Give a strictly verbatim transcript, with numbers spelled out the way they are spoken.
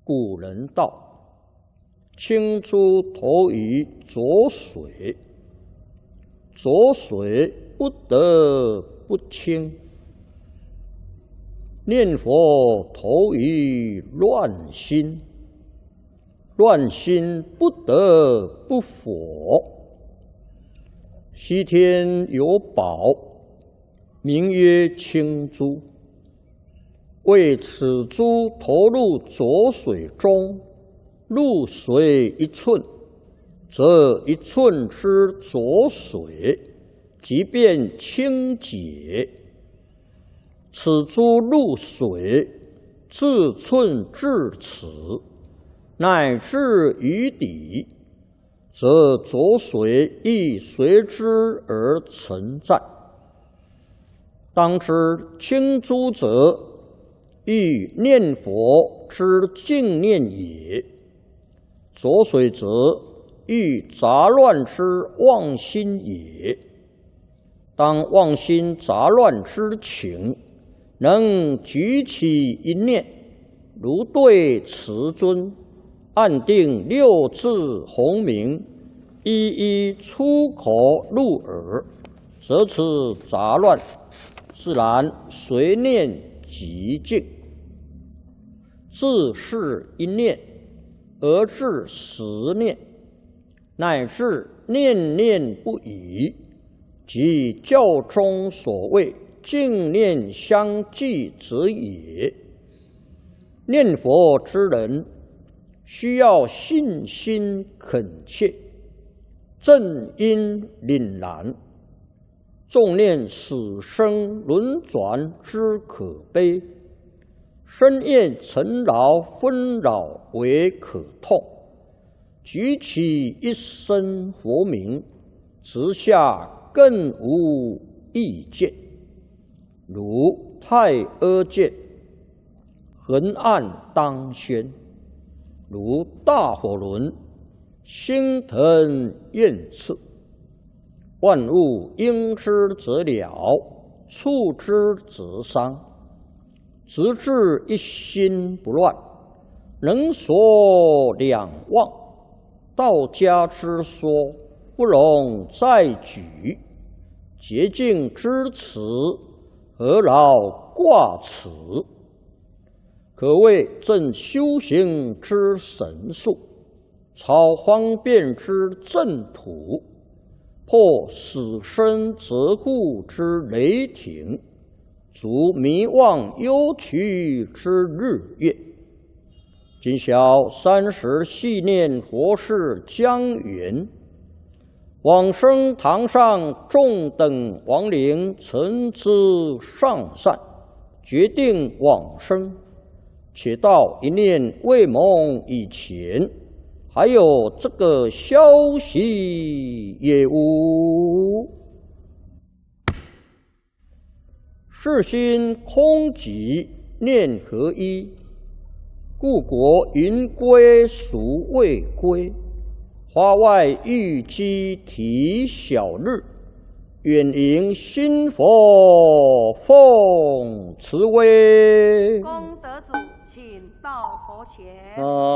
古人道：“清珠投于浊水，浊水不得不清；念佛投于乱心，乱心不得不佛。西天有宝，名曰清珠。为此珠投入浊水中，入水一寸，则一寸之浊水即便清洁。此珠入水，自寸至此，乃至于底，则浊水亦随之而存在。当知清珠者，欲念佛之净念也；浊水则，欲杂乱之妄心也。当妄心杂乱之情，能举起一念，如对慈尊，按定六字洪名，一一出口入耳，则此杂乱自然随念即净。自是一念而至十念，乃至念念不已，即教中所谓净念相继者也。念佛之人，需要信心恳切，正因凛然，重念死生轮转之可悲，深厌尘劳纷扰为可痛，举起一声佛名，直下更无意见。如太阿剑，横按当宣；如大火轮，星腾焰炽。万物应之则了，触之则伤。直至一心不乱，能所两忘。道家之说，不容再举。洁净之词，何劳挂齿？可谓正修行之神速，超方便之正途，破死生责护之雷霆，足迷妄忧屈之日月。今晓三十系念佛事将圆，往生堂上众等亡灵曾知上善，决定往生。且到一念未蒙以前，还有这个消息也无。世心空寂，念合一，故国云归孰未归？花外玉鸡啼小日，远迎新佛奉慈威。 功德主，请到佛前。 啊